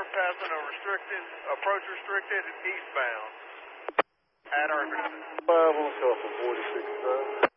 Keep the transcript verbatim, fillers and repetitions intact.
passing a restricted, approach restricted eastbound at Arthur. five on top of forty-six.